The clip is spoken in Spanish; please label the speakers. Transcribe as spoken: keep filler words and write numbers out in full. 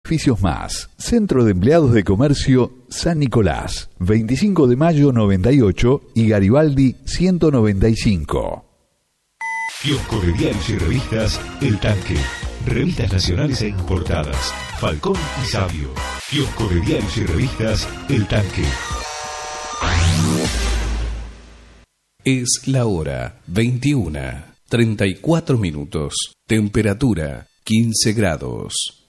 Speaker 1: Oficios más. Centro de Empleados de Comercio San Nicolás, veinticinco de mayo noventa y ocho y Garibaldi ciento noventa y cinco.
Speaker 2: Kiosco de diarios y revistas El Tanque. Revistas nacionales e importadas. Falcón y Sabio. Kiosco de diarios y revistas El Tanque.
Speaker 3: Es la hora veintiuna, treinta y cuatro minutos. Temperatura quince grados.